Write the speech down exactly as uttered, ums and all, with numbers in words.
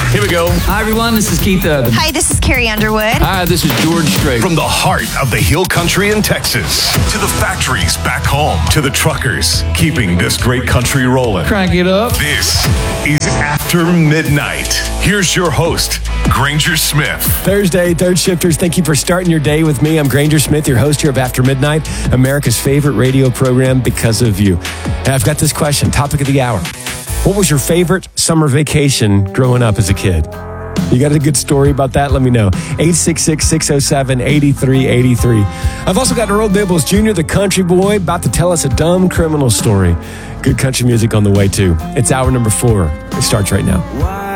Here we go. Hi, everyone. This is Keith Urban. Hi, this is Carrie Underwood. Hi, this is George Strait. From the heart of the Hill Country in Texas to the factories back home to the truckers keeping this great country rolling. Crank it up. This is After Midnight. Here's your host, Granger Smith. Thursday, Third Shifters, thank you for starting your day with me. I'm Granger Smith, your host here of After Midnight, America's favorite radio program because of you. And I've got this question, topic of the hour. What was your favorite summer vacation growing up as a kid? You got a good story about that? Let me know. eight six six, six oh seven, eight three eight three. I've also got Earl Dibbles Junior, the country boy, about to tell us a dumb criminal story. Good country music on the way, too. It's hour number four. It starts right now.